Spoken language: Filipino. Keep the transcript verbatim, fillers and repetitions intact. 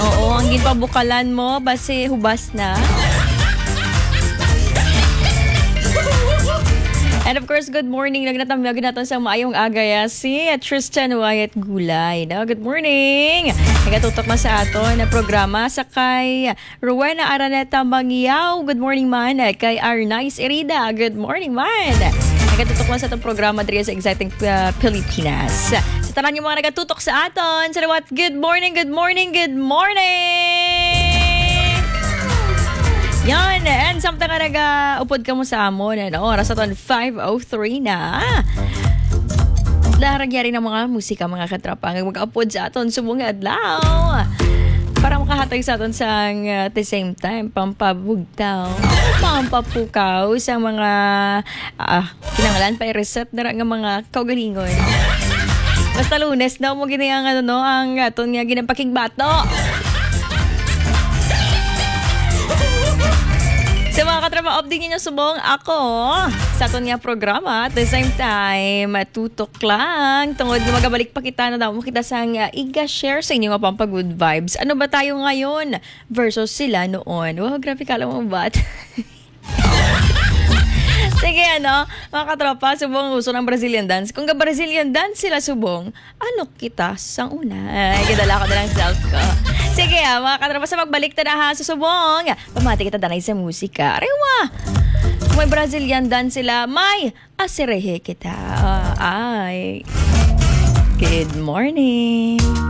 Oo, ang ginpabukalan mo, base hubas na. And of course, good morning. Nagnatamyag natin sa maayong agaya si Tristan Wyatt Gulay. No? Good morning! Nagatutok mo sa aton na programa sa kay Rowena Araneta Mangyaw. Good morning man. Kay Arnaiz Irida. Good morning man. Nagatutok mo sa itong programa dito sa Exciting uh, Pilipinas. Sa tanan yung mga nagatutok sa aton. Salawat, good morning, good morning, good morning! Yan, and samtang nga nag-upod ka mo sa amon, ano, oras aton five oh three na. Daragyari ng mga musika, mga katrapa, ang mag-upod sa aton subong adlaw. Para makahatag sa aton sa uh, at the same time, pampabugtaw, pampapukaw sa mga, ah, kinangalan pa i-reset na nga mga kaugalingon. Basta Lunes daw mo ginayang ano, no, ang aton nga ginapakigbato. Sa mga katrama, update niyo subong ako sa aton nga programa. At the same time, tutok lang. Tungod na magabalik pa kita na daw mo kita sa uh, iga-share sa inyo nga pampag-good vibes. Ano ba tayo ngayon versus sila noon? Wow, grabe ka lang mo ba't? Sige, ano, mga katropa, subong uso ng Brazilian dance. Kung ka Brazilian dance sila subong, ano kita sa una? Ay, kidala ko na lang self ko. Sige, ah, mga katropa, sa magbalik ta na ha sa subong. Pamati kita danay sa musika. Arewa! Kung may Brazilian dance sila, may asirehe kita. Ay, good morning!